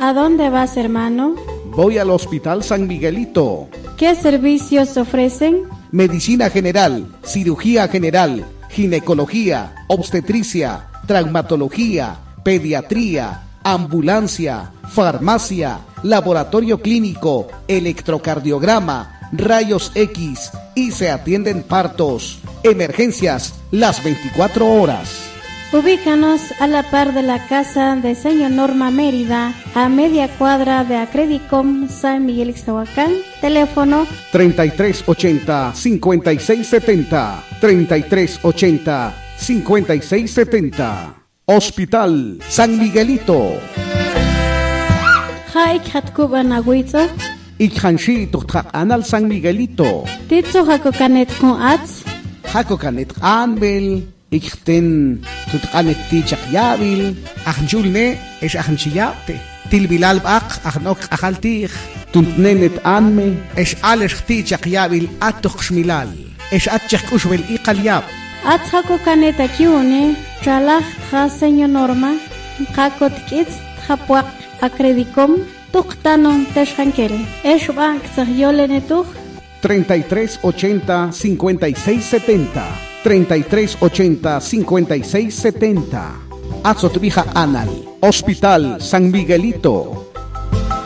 ¿A dónde vas, hermano? Voy al Hospital San Miguelito. ¿Qué servicios ofrecen? Medicina general, cirugía general, ginecología, obstetricia, traumatología, pediatría, ambulancia, farmacia, laboratorio clínico, electrocardiograma, rayos X y se atienden partos, emergencias las 24 horas. Ubícanos a la par de la casa de Señor Norma Mérida, a media cuadra de Acredicom San Miguel Ixtahuacán. Teléfono 3380-5670, 3380-5670. Hospital San Miguelito. Haik Hatkuban Agüizo. Ikhanshi Tuktak Anal San Miguelito. Titzo Hakokanet con Ats. Hakokanet Anbel. Ikten Tutkanet Tichak Yabil. Achnjulne es Achnchiyate. Tilbilal Bak Achnok Achaltich. Tuntnenet Anme es Alex Tichak Yabil Atok Shmilal. Es Atchak Ushbel Iqalyab. Ats Hakokanet Akiune. Tralach Ha Señor Norma. Hakot Kits Hapuak Acredicom. Tuktanon Teshankel. Es Bank Sahyolenetuch. 3380-5670. 3380-5670. Azotvija Anal. Hospital San Miguelito.